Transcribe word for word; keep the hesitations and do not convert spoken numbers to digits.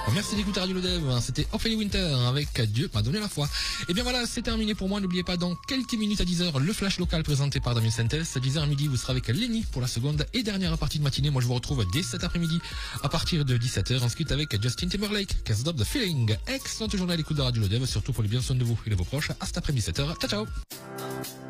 Merci d'écouter Radio Le Dev. C'était Ophélie Winter avec Dieu m'a donné la foi. Et bien voilà, c'est terminé pour moi. N'oubliez pas, dans quelques minutes à dix heures, le flash local présenté par Damien Sentes. À dix heures à midi, vous serez avec Lenny pour la seconde et dernière partie de matinée. Moi, je vous retrouve dès cet après-midi à partir de dix-sept heures. Ensuite avec Justin Timberlake, Can't Stop the Feeling. Excellente journée à l'écoute de Radio Le Dev. Surtout pour les bien soins de vous et de vos proches. À cet après-midi, sept heures. Ciao, ciao.